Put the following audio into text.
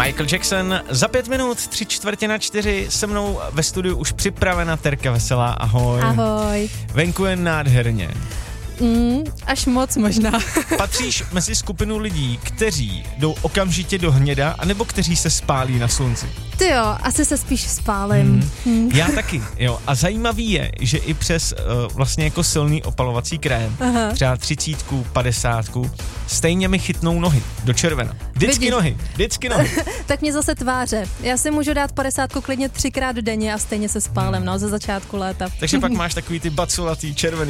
Michael Jackson za 5 minut, 3/4 se mnou ve studiu už připravena Terka Veselá, ahoj. Ahoj. Venku je nádherně. Až moc možná. Patříš mezi skupinu lidí, kteří jdou okamžitě do hněda, anebo kteří se spálí na slunci? Ty jo, asi se spíš spálím. Já taky, jo. A zajímavý je, že i přes vlastně jako silný opalovací krém, třeba 30, 50, stejně mi chytnou nohy do červena. Vždycky nohy. Tak mě zase tváře. Já si můžu dát 50 klidně 3krát denně a stejně se spálím, ze začátku léta. Takže pak máš takový ty baculatý červený